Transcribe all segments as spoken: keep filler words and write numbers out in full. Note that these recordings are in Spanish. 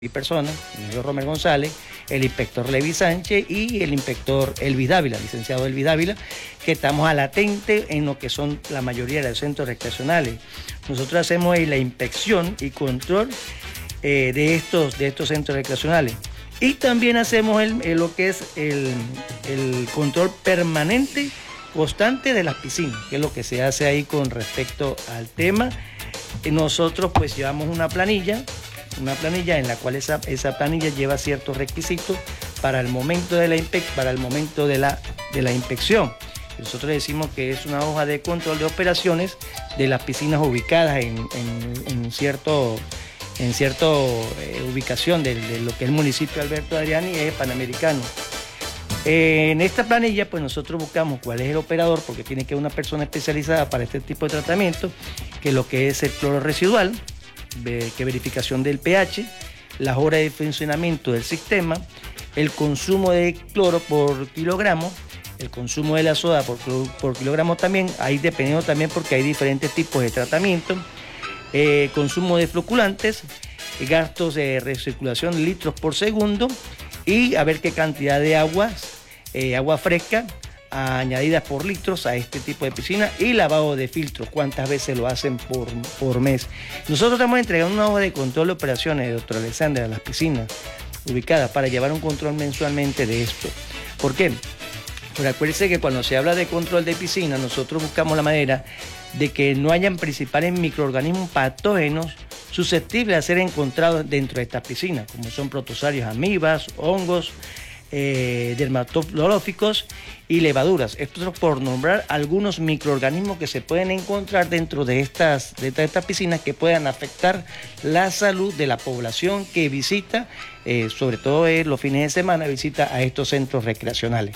y personas, el ingeniero Romer González, el inspector Levi Sánchez y el inspector Elvis Dávila, licenciado Elvis Dávila, que estamos al latente en lo que son la mayoría de los centros recreacionales. Nosotros hacemos la inspección y control eh, de, estos, de estos centros recreacionales. Y también hacemos el, el, lo que es el, el control permanente, constante de las piscinas, que es lo que se hace ahí con respecto al tema. Nosotros pues llevamos una planilla, una planilla en la cual esa, esa planilla lleva ciertos requisitos para el momento de la, inspec para el momento de la, de la inspección. Nosotros decimos que es una hoja de control de operaciones de las piscinas ubicadas en, en, en cierto, en cierto eh, ubicación de, de lo que es el municipio de Alberto Adriani y es Panamericano. Eh, en esta planilla pues nosotros buscamos cuál es el operador, porque tiene que ser una persona especializada para este tipo de tratamiento, que es lo que es el cloro residual, que verificación del pH, las horas de funcionamiento del sistema, el consumo de cloro por kilogramo, el consumo de la soda por, por kilogramo también, ahí dependiendo también porque hay diferentes tipos de tratamiento, eh, consumo de floculantes, gastos de recirculación de litros por segundo y a ver qué cantidad de aguas, eh, agua fresca, añadidas por litros a este tipo de piscina y lavado de filtros, cuántas veces lo hacen por, por mes. Nosotros estamos entregando una hoja de control de operaciones, doctor Alexander, a las piscinas ubicadas para llevar un control mensualmente de esto. ¿Por qué? Pues acuérdense que cuando se habla de control de piscina, nosotros buscamos la manera de que no hayan principales microorganismos patógenos susceptibles a ser encontrados dentro de estas piscinas, como son protozoarios, amibas, hongos, Eh, dermatológicos y levaduras. Esto es por nombrar algunos microorganismos que se pueden encontrar dentro de estas, de estas piscinas que puedan afectar la salud de la población que visita, eh, sobre todo eh, los fines de semana, visita a estos centros recreacionales.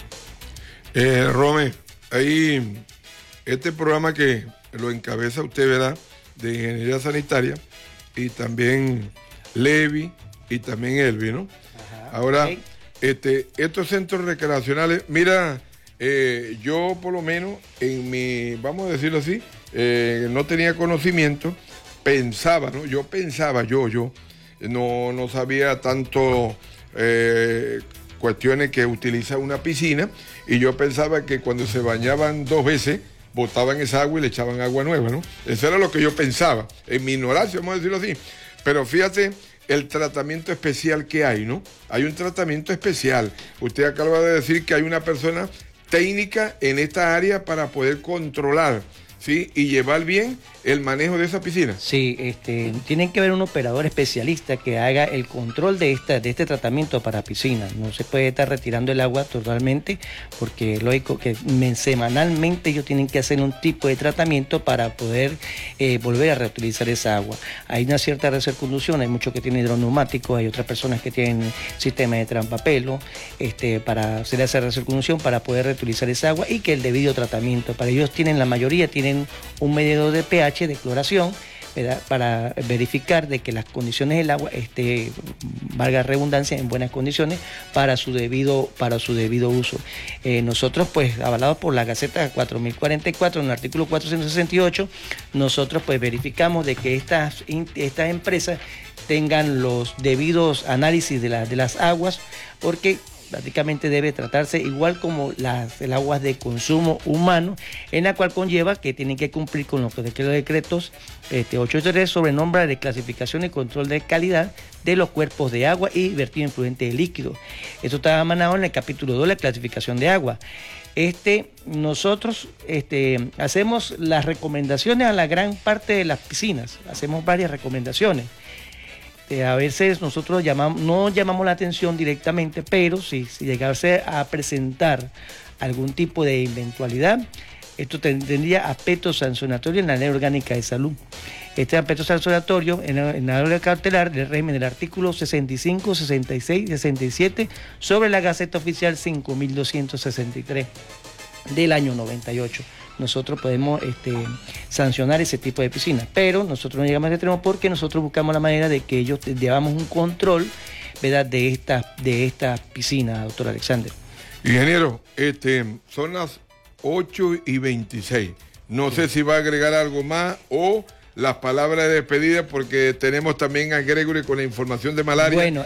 Eh, Rome, ahí este programa que lo encabeza usted, ¿verdad?, de Ingeniería Sanitaria, y también Levi y también Elvi, ¿no? Ajá, ahora, okay. Este, estos centros recreacionales, mira, eh, yo por lo menos en mi, vamos a decirlo así, eh, no tenía conocimiento, pensaba, ¿no? Yo pensaba, yo, yo, no, no sabía tanto eh, cuestiones que utiliza una piscina, y yo pensaba que cuando se bañaban dos veces, botaban esa agua y le echaban agua nueva, ¿no? Eso era lo que yo pensaba, en mi ignorancia, vamos a decirlo así. Pero fíjate el tratamiento especial que hay, ¿no? Hay un tratamiento especial. Usted acaba de decir que hay una persona técnica en esta área para poder controlar, ¿sí?, y llevar bien el manejo de esa piscina. Sí, este, tienen que haber un operador especialista que haga el control de, esta, de este tratamiento para piscinas. No se puede estar retirando el agua totalmente, porque es lógico que semanalmente ellos tienen que hacer un tipo de tratamiento para poder eh, volver a reutilizar esa agua. Hay una cierta recircunducción, hay muchos que tienen hidroneumáticos, hay otras personas que tienen sistema de trampapelo este, para hacer esa recircunducción para poder reutilizar esa agua y que el debido tratamiento. Para ellos tienen, la mayoría tienen un medidor de pH de cloración, ¿verdad?, para verificar de que las condiciones del agua esté, valga redundancia, en buenas condiciones para su debido, para su debido uso. Eh, nosotros, pues, avalados por la Gaceta cuatro mil cuarenta y cuatro, en el artículo cuatrocientos sesenta y ocho, nosotros pues verificamos de que estas, estas empresas tengan los debidos análisis de, la, de las aguas, porque prácticamente debe tratarse igual como las el aguas de consumo humano, en la cual conlleva que tienen que cumplir con los decretos este, ochocientos ochenta y tres sobre nombra de clasificación y control de calidad de los cuerpos de agua y vertido influente de líquido. Esto está emanado en el capítulo dos, la clasificación de agua. Este, nosotros este, hacemos las recomendaciones a la gran parte de las piscinas, hacemos varias recomendaciones. Eh, a veces nosotros llamamos, no llamamos la atención directamente, pero si, si llegase a presentar algún tipo de eventualidad, esto tendría aspecto sancionatorio en la Ley Orgánica de Salud. Este aspecto sancionatorio en la, en la ley cautelar del régimen del artículo sesenta y cinco, sesenta y seis, sesenta y siete sobre la Gaceta Oficial cinco mil doscientos sesenta y tres del año noventa y ocho. Nosotros podemos este, sancionar ese tipo de piscinas, pero nosotros no llegamos a ese extremo porque nosotros buscamos la manera de que ellos llevamos un control, ¿verdad?, de estas de esta piscinas, doctor Alexander. Ingeniero, este, son las ocho y veintiséis. No sé si va a agregar algo más o las palabras de despedida porque tenemos también a Gregory con la información de malaria. Bueno,